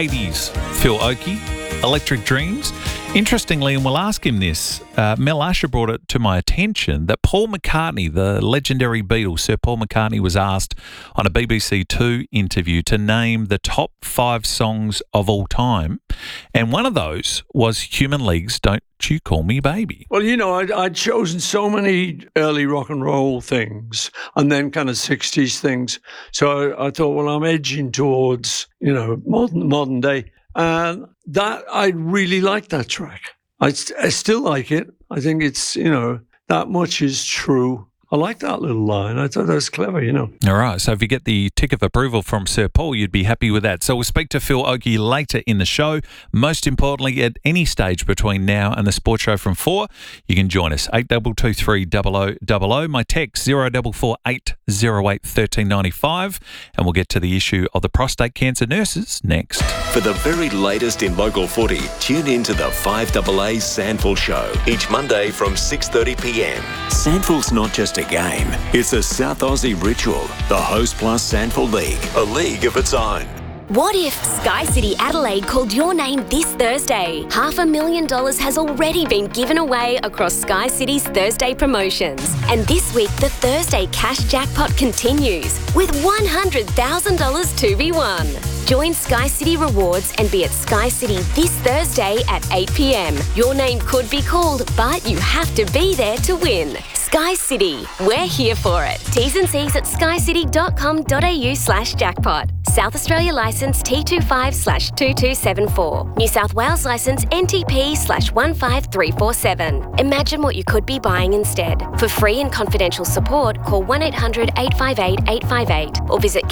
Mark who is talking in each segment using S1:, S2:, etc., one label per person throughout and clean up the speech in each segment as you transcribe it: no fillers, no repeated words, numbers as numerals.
S1: 80s, Phil Oakey, Electric Dreams. Interestingly, and we'll ask him this, Mel Asher brought it to my attention that Paul McCartney, the legendary Beatle, Sir Paul McCartney, was asked on a BBC Two interview to name the top 5 songs of all time. And one of those was Human League's Don't You Call Me Baby.
S2: Well, you know, I'd chosen so many early rock and roll things and then kind of 60s things. So I thought, well, I'm edging towards, you know, modern day. And that, I really like that track. I still like it. I think it's, you know, that much is true. I like that little line. I thought that was clever, you know.
S1: All right. So if you get the tick of approval from Sir Paul, you'd be happy with that. So we'll speak to Phil Oakey later in the show. Most importantly, at any stage between now and the Sports Show from 4, you can join us. 8223 0000. My text 0448 08 1395. And we'll get to the issue of the prostate cancer nurses next.
S3: For the very latest in local footy, tune in to the 5AA Sandful Show each Monday from 6:30pm. Sandful's not just a game, it's a South Aussie ritual. The Host Plus Sandful League, a league of its own.
S4: What if Sky City Adelaide called your name this Thursday? $500,000 has already been given away across Sky City's Thursday promotions. And this week, the Thursday cash jackpot continues with $100,000 to be won. Join Sky City Rewards and be at Sky City this Thursday at 8pm. Your name could be called, but you have to be there to win. Sky City, we're here for it. T's and C's at skycity.com.au/jackpot. South Australia licence T25/2274. New South Wales licence NTP/15347. Imagine what you could be buying instead. For free and confidential support, call 1800 858 858 or visit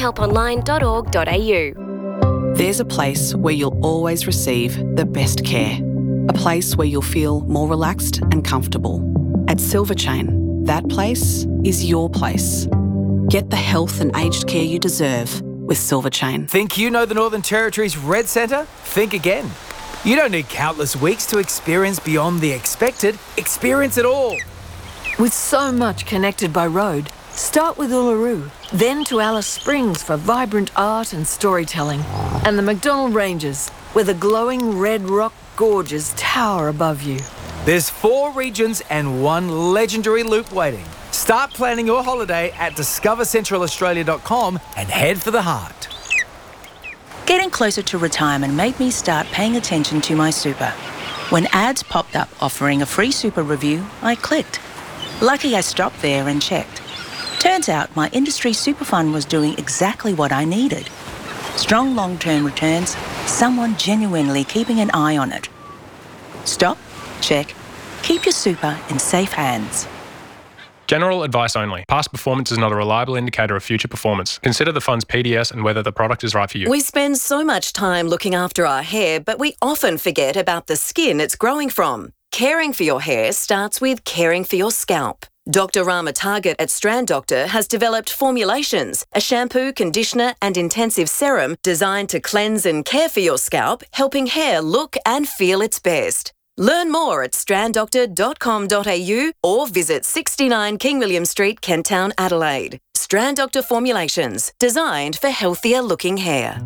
S4: gamblinghelponline.org.au.
S5: There's a place where you'll always receive the best care. A place where you'll feel more relaxed and comfortable. At Silver Chain, that place is your place. Get the health and aged care you deserve with Silver Chain.
S6: Think you know the Northern Territory's Red Centre? Think again. You don't need countless weeks to experience beyond the expected. Experience it all.
S7: With so much connected by road, start with Uluru, then to Alice Springs for vibrant art and storytelling, and the McDonnell Ranges, where the glowing red rock gorges tower above you.
S6: There's 4 regions and 1 legendary loop waiting. Start planning your holiday at discovercentralaustralia.com and head for the heart.
S8: Getting closer to retirement made me start paying attention to my super. When ads popped up offering a free super review, I clicked. Lucky I stopped there and checked. Turns out my industry super fund was doing exactly what I needed. Strong long-term returns, someone genuinely keeping an eye on it. Stop, check, keep your super in safe hands.
S9: General advice only. Past performance is not a reliable indicator of future performance. Consider the fund's PDS and whether the product is right for you.
S10: We spend so much time looking after our hair, but we often forget about the skin it's growing from. Caring for your hair starts with caring for your scalp. Dr. Rama Target at Strand Doctor has developed formulations, a shampoo, conditioner and intensive serum designed to cleanse and care for your scalp, helping hair look and feel its best. Learn more at stranddoctor.com.au or visit 69 King William Street, Kent Town, Adelaide. Strand Doctor Formulations, designed for healthier looking hair.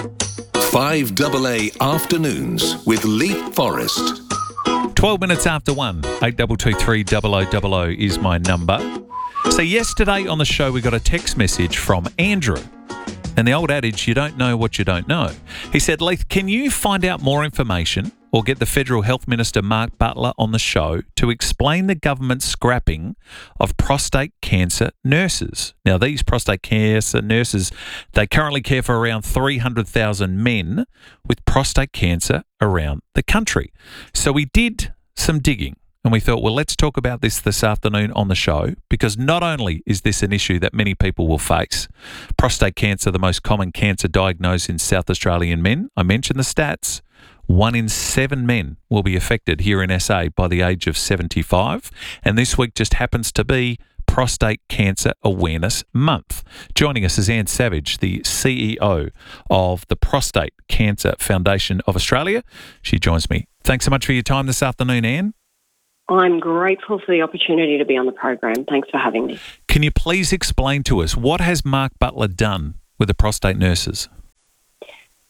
S3: 5AA Afternoons with Leith Forrest.
S1: 12 minutes after 1, 8223 0000 is my number. So yesterday on the show we got a text message from Andrew. And the old adage, you don't know what you don't know. He said, Leith, can you find out more information or get the Federal Health Minister Mark Butler on the show to explain the government's scrapping of prostate cancer nurses? Now, these prostate cancer nurses, they currently care for around 300,000 men with prostate cancer around the country. So we did some digging. And we thought, well, let's talk about this afternoon on the show, because not only is this an issue that many people will face, prostate cancer, the most common cancer diagnosed in South Australian men. I mentioned the stats. 1 in 7 men will be affected here in SA by the age of 75. And this week just happens to be Prostate Cancer Awareness Month. Joining us is Anne Savage, the CEO of the Prostate Cancer Foundation of Australia. She joins me. Thanks so much for your time this afternoon, Anne.
S11: I'm grateful for the opportunity to be on the program. Thanks for having me.
S1: Can you please explain to us, what has Mark Butler done with the prostate nurses?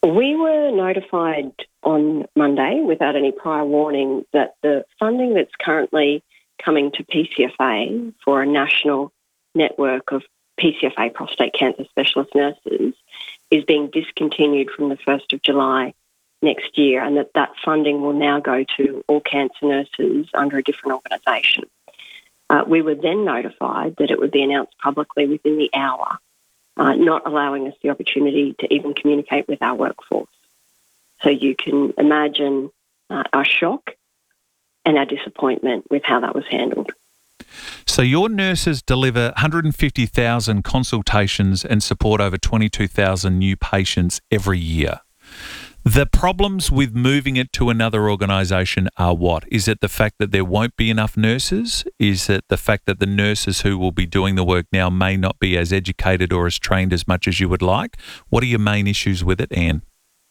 S11: We were notified on Monday without any prior warning that the funding that's currently coming to PCFA for a national network of PCFA prostate cancer specialist nurses is being discontinued from the 1st of July next year, and that funding will now go to all cancer nurses under a different organisation. We were then notified that it would be announced publicly within the hour, not allowing us the opportunity to even communicate with our workforce. So you can imagine our shock and our disappointment with how that was handled.
S1: So your nurses deliver 150,000 consultations and support over 22,000 new patients every year. The problems with moving it to another organisation are what? Is it the fact that there won't be enough nurses? Is it the fact that the nurses who will be doing the work now may not be as educated or as trained as much as you would like? What are your main issues with it, Anne?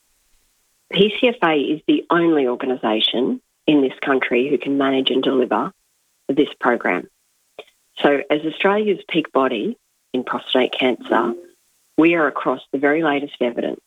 S11: PCFA is the only organisation in this country who can manage and deliver this program. So as Australia's peak body in prostate cancer, we are across the very latest evidence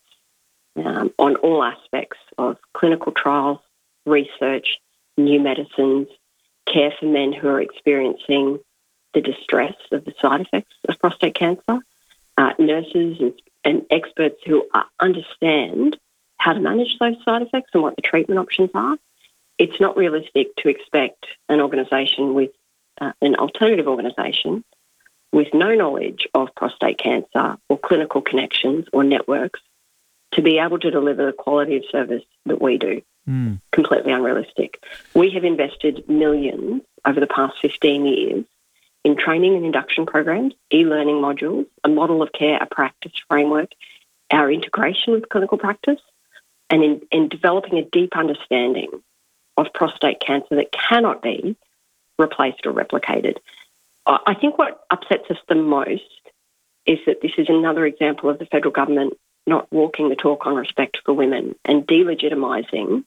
S11: on all aspects of clinical trials, research, new medicines, care for men who are experiencing the distress of the side effects of prostate cancer, nurses and experts who understand how to manage those side effects and what the treatment options are. It's not realistic to expect an organisation with an alternative organisation with no knowledge of prostate cancer or clinical connections or networks to be able to deliver the quality of service that we do. Completely unrealistic. We have invested millions over the past 15 years in training and induction programs, e-learning modules, a model of care, a practice framework, our integration with clinical practice, and in developing a deep understanding of prostate cancer that cannot be replaced or replicated. I think what upsets us the most is that this is another example of the federal government not walking the talk on respect for women and delegitimising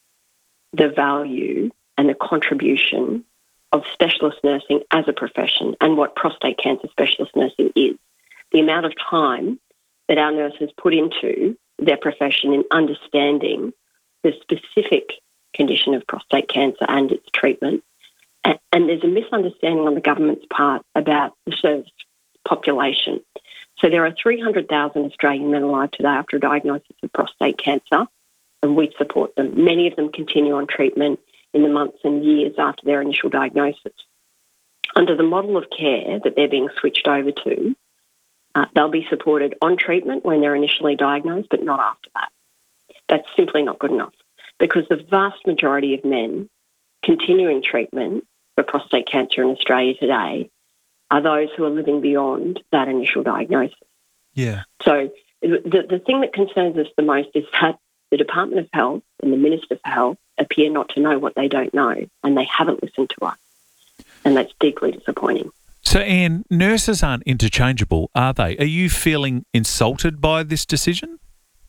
S11: the value and the contribution of specialist nursing as a profession and what prostate cancer specialist nursing is. The amount of time that our nurses put into their profession in understanding the specific condition of prostate cancer and its treatment. And there's a misunderstanding on the government's part about the service population. So there are 300,000 Australian men alive today after a diagnosis of prostate cancer, and we support them. Many of them continue on treatment in the months and years after their initial diagnosis. Under the model of care that they're being switched over to, they'll be supported on treatment when they're initially diagnosed, but not after that. That's simply not good enough because the vast majority of men continuing treatment for prostate cancer in Australia today are those who are living beyond that initial diagnosis.
S1: Yeah.
S11: So the thing that concerns us the most is that the Department of Health and the Minister for Health appear not to know what they don't know, and they haven't listened to us. And that's deeply disappointing.
S1: So, Anne, nurses aren't interchangeable, are they? Are you feeling insulted by this decision?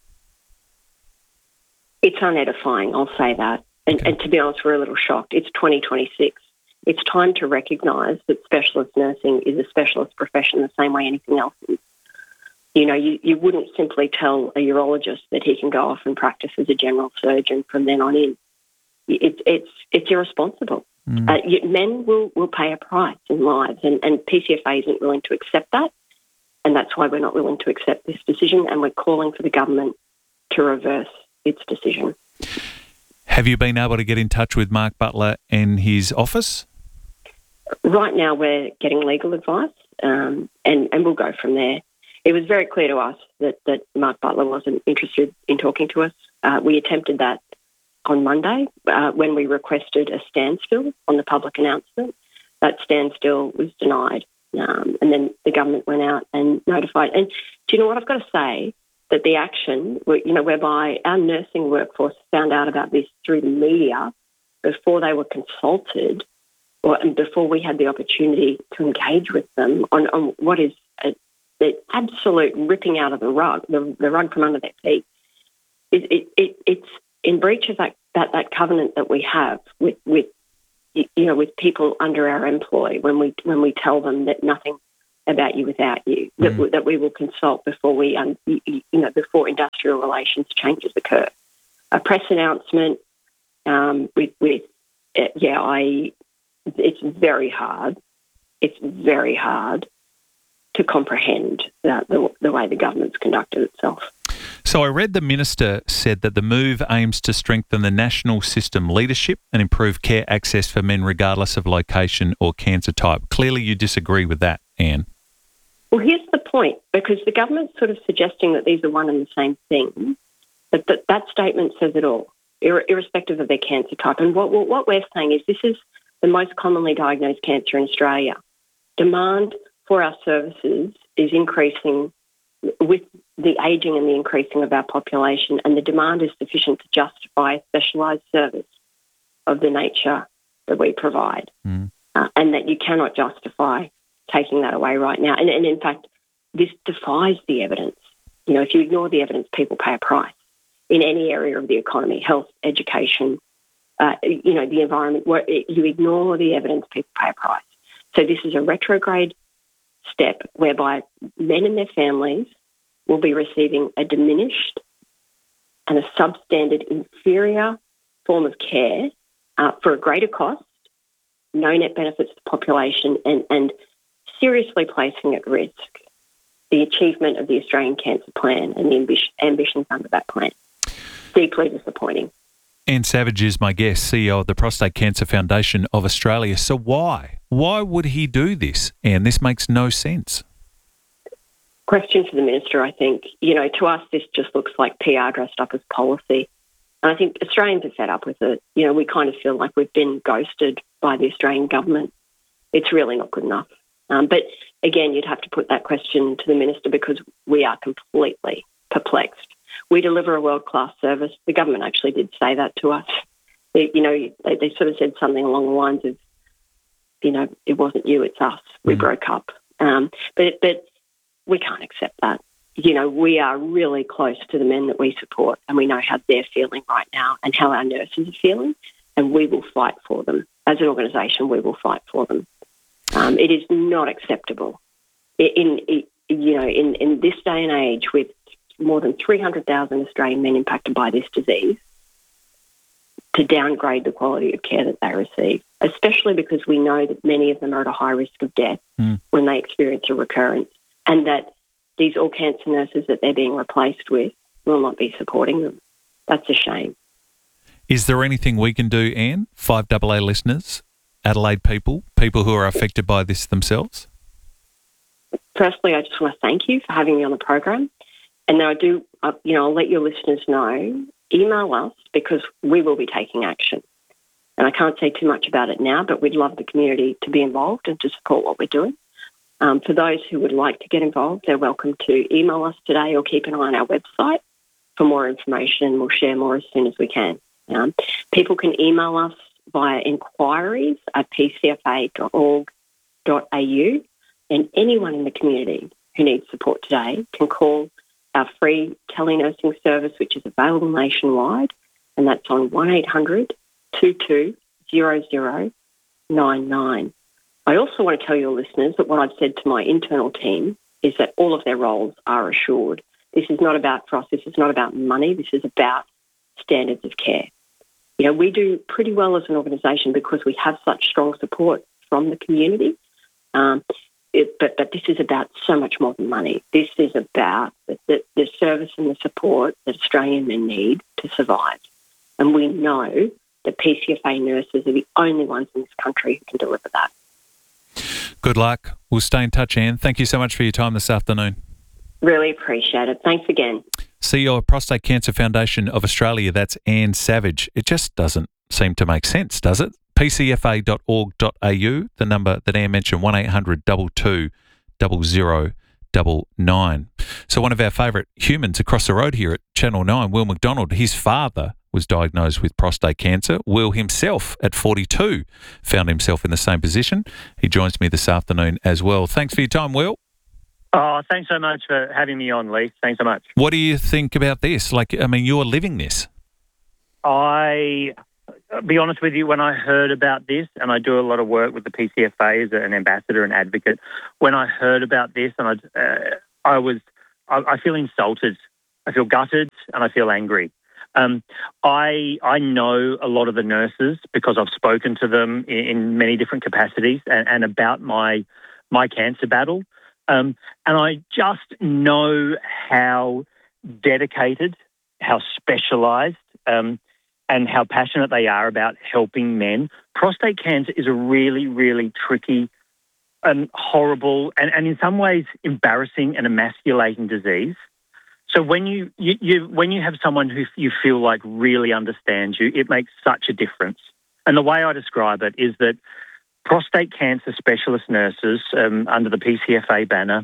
S11: It's unedifying, I'll say that. And to be honest, we're a little shocked. It's 2026. It's time to recognise that specialist nursing is a specialist profession the same way anything else is. You know, you wouldn't simply tell a urologist that he can go off and practice as a general surgeon from then on in. It's irresponsible. Men will pay a price in lives, and PCFA isn't willing to accept that, and that's why we're not willing to accept this decision, and we're calling for the government to reverse its decision.
S1: Have you been able to get in touch with Mark Butler and his office?
S11: Right now we're getting legal advice, and we'll go from there. It was very clear to us that Mark Butler wasn't interested in talking to us. We attempted that on Monday when we requested a standstill on the public announcement. That standstill was denied, and then the government went out and notified. And do you know what? I've got to say that the action, whereby our nursing workforce found out about this through the media before they were consulted and before we had the opportunity to engage with them on what is the absolute ripping out of the rug from under their feet. It's in breach of that covenant that we have with people under our employ when we tell them that nothing about you without you, that we will consult before before industrial relations changes occur. A press announcement it's very hard. It's very hard to comprehend the way the government's conducted itself.
S1: So I read the minister said that the move aims to strengthen the national system leadership and improve care access for men regardless of location or cancer type. Clearly you disagree with that, Anne.
S11: Well, here's the point, because the government's sort of suggesting that these are one and the same thing, but that statement says it all, irrespective of their cancer type. And what we're saying is this is the most commonly diagnosed cancer in Australia. Demand for our services is increasing with the ageing and the increasing of our population, and the demand is sufficient to justify a specialised service of the nature that we provide, and that you cannot justify taking that away right now. And in fact, this defies the evidence. You know, if you ignore the evidence, people pay a price in any area of the economy, health, education, the environment. Where you ignore the evidence, people pay a price. So this is a retrograde step whereby men and their families will be receiving a diminished and a substandard inferior form of care for a greater cost, no net benefits to the population, and seriously placing at risk the achievement of the Australian Cancer Plan and the ambitions under that plan. Deeply disappointing.
S1: Anne Savage is my guest, CEO of the Prostate Cancer Foundation of Australia. So why? Why would he do this? Anne, this makes no sense.
S11: Question for the Minister, I think. You know, to us, this just looks like PR dressed up as policy. And I think Australians are fed up with it. You know, we kind of feel like we've been ghosted by the Australian government. It's really not good enough. But again, you'd have to put that question to the Minister because we are completely perplexed. We deliver a world-class service. The government actually did say that to us. They sort of said something along the lines of, it wasn't you, it's us. We broke up. But we can't accept that. You know, we are really close to the men that we support, and we know how they're feeling right now and how our nurses are feeling, and we will fight for them. As an organisation, we will fight for them. It is not acceptable in this day and age with more than 300,000 Australian men impacted by this disease to downgrade the quality of care that they receive, especially because we know that many of them are at a high risk of death when they experience a recurrence, and that these all-cancer nurses that they're being replaced with will not be supporting them. That's a shame.
S1: Is there anything we can do, Anne, 5AA listeners, Adelaide people who are affected by this themselves?
S11: Firstly, I just want to thank you for having me on the program. And I do, I'll let your listeners know, email us because we will be taking action. And I can't say too much about it now, but we'd love the community to be involved and to support what we're doing. For those who would like to get involved, they're welcome to email us today or keep an eye on our website for more information, and we'll share more as soon as we can. People can email us via inquiries@pcfa.org.au, and anyone in the community who needs support today can call our free telenursing service, which is available nationwide, and that's on 1-800-2200-99. I also want to tell your listeners that what I've said to my internal team is that all of their roles are assured. This is not about, for us, this is not about money. This is about standards of care. You know, we do pretty well as an organisation because we have such strong support from the community. But this is about so much more than money. This is about the service and the support that Australian men need to survive. And we know that PCFA nurses are the only ones in this country who can deliver that.
S1: Good luck. We'll stay in touch, Anne. Thank you so much for your time this afternoon.
S11: Really appreciate it. Thanks again. CEO
S1: of Prostate Cancer Foundation of Australia, that's Anne Savage. It just doesn't seem to make sense, does it? pcfa.org.au, the number that Anne mentioned, 1-800-2200-0099. So one of our favourite humans across the road here at Channel 9, Will McDonald, his father was diagnosed with prostate cancer. Will himself, at 42, found himself in the same position. He joins me this afternoon as well. Thanks for your time, Will.
S12: Oh, thanks so much for having me on, Lee. Thanks so much.
S1: What do you think about this? You're living this.
S12: I be honest with you, when I heard about this, and I do a lot of work with the PCFA as an ambassador and advocate, when I heard about this, and I feel insulted, I feel gutted, and I feel angry. I know a lot of the nurses because I've spoken to them in many different capacities and about my cancer battle. And I just know how dedicated, how specialised, and how passionate they are about helping men. Prostate cancer is a really, really tricky and horrible and in some ways embarrassing and emasculating disease. So when you have someone who you feel like really understands you, it makes such a difference. And the way I describe it is that prostate cancer specialist nurses under the PCFA banner,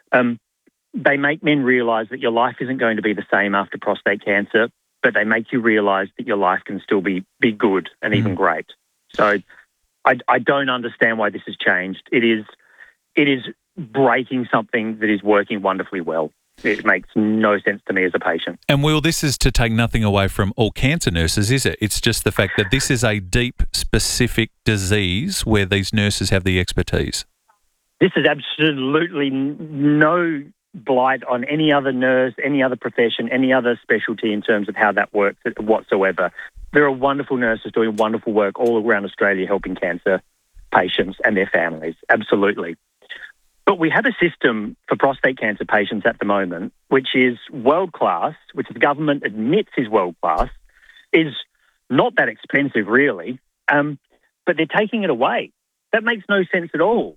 S12: they make men realise that your life isn't going to be the same after prostate cancer, but they make you realise that your life can still be good and even great. So I don't understand why this has changed. It is breaking something that is working wonderfully well. It makes no sense to me as a patient.
S1: And Will, this is to take nothing away from all cancer nurses, is it? It's just the fact that this is a deep, specific disease where these nurses have the expertise.
S12: This is absolutely no blight on any other nurse, any other profession, any other specialty in terms of how that works whatsoever. There are wonderful nurses doing wonderful work all around Australia helping cancer patients and their families, absolutely. But we have a system for prostate cancer patients at the moment, which is world-class, which the government admits is world-class, is not that expensive really, but they're taking it away. That makes no sense at all.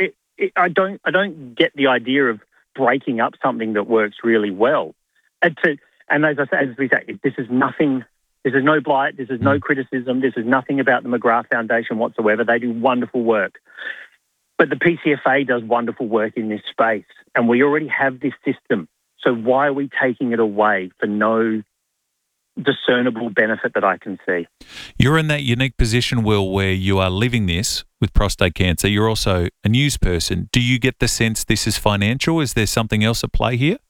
S12: I don't get the idea of breaking up something that works really well. And as we say, this is nothing. This is no blight. This is no criticism. This is nothing about the McGrath Foundation whatsoever. They do wonderful work. But the PCFA does wonderful work in this space, and we already have this system. So why are we taking it away for no discernible benefit that I can see?
S1: You're in that unique position, Will, where you are living this with prostate cancer. You're also a news person. Do you get the sense this is financial? Is there something else at play here?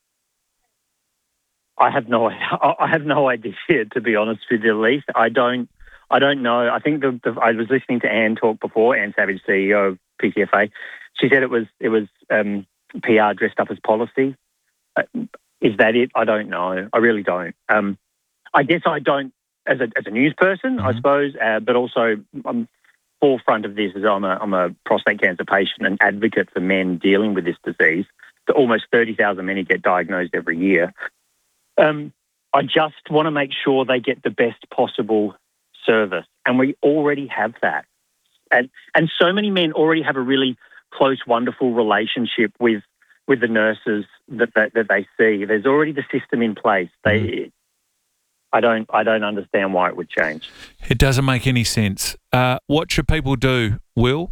S12: I have no idea, to be honest with you, Leith. I don't know. I think I was listening to Anne talk before, Anne Savage, CEO of PCFA. She said it was PR dressed up as policy. Is that it? I don't know. I really don't. I guess I don't as a news person, I suppose, but also I'm forefront of this as I'm a prostate cancer patient and advocate for men dealing with this disease. The almost 30,000 men who get diagnosed every year. I just want to make sure they get the best possible service, and we already have that. And so many men already have a really close, wonderful relationship with the nurses that they see. There's already the system in place. I don't understand why it would change.
S1: It doesn't make any sense. What should people do, Will?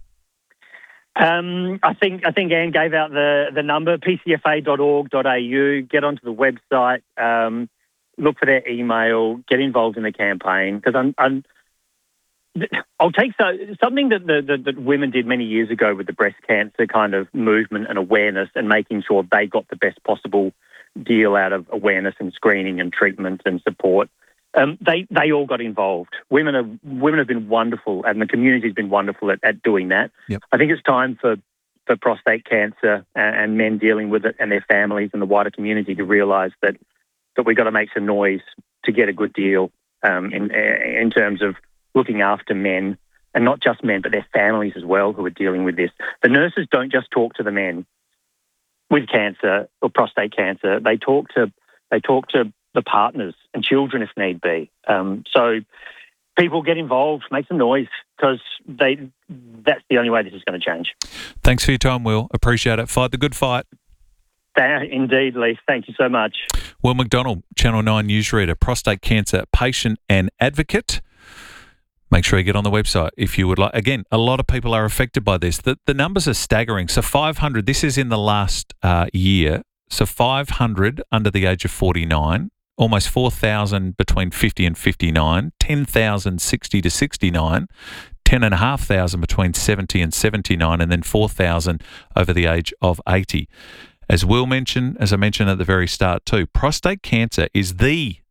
S12: I think Anne gave out the number, pcfa.org.au. Get onto the website, look for their email, get involved in the campaign. Because I'll take something that women did many years ago with the breast cancer kind of movement and awareness and making sure they got the best possible deal out of awareness and screening and treatment and support. They all got involved. Women have been wonderful, and the community's been wonderful at doing that.
S1: Yep.
S12: I think it's time for prostate cancer and men dealing with it and their families and the wider community to realise that we've got to make some noise to get a good deal in terms of looking after men, and not just men, but their families as well who are dealing with this. The nurses don't just talk to the men with cancer or prostate cancer. They talk to the partners and children if need be. So people get involved, make some noise, because that's the only way this is going to change.
S1: Thanks for your time, Will. Appreciate it. Fight the good fight.
S12: Indeed, Lee. Thank you so much.
S1: Will McDonald, Channel 9 newsreader, prostate cancer patient and advocate. Make sure you get on the website if you would like. Again, a lot of people are affected by this. The numbers are staggering. So 500, this is in the last year. So 500 under the age of 49, almost 4,000 between 50 and 59, 10,000 60 to 69, 10,500 between 70 and 79, and then 4,000 over the age of 80. As Will mentioned, as I mentioned at the very start too, prostate cancer is the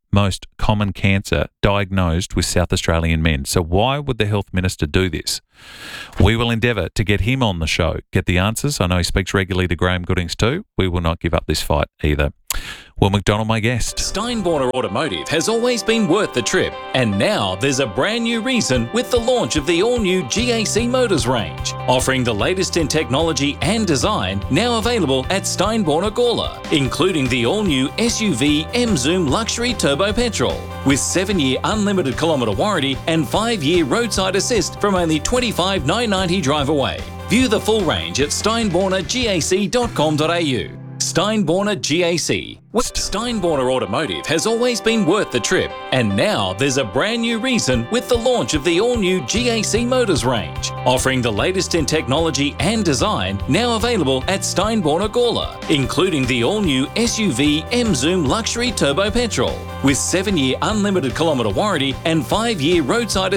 S1: most common cancer diagnosed with South Australian men. So why would the Health Minister do this? We will endeavour to get him on the show, get the answers. I know he speaks regularly to Graham Goodings too. We will not give up this fight either. Will McDonald, my guest.
S13: Steinborner Automotive has always been worth the trip, and now there's a brand new reason with the launch of the all-new GAC Motors range, offering the latest in technology and design, now available at Steinborner Gawler, including the all-new SUV M-Zoom Luxury Turbo Petrol, with 7-year unlimited kilometre warranty and 5-year roadside assist from only $25,990 drive away. View the full range at steinbornergac.com.au. Steinborner GAC. Steinborner Automotive has always been worth the trip, and now there's a brand new reason with the launch of the all-new GAC Motors range, offering the latest in technology and design, now available at Steinborner Gawler, including the all-new SUV M-Zoom Luxury Turbo Petrol, with 7-year unlimited kilometre warranty and 5-year roadside assist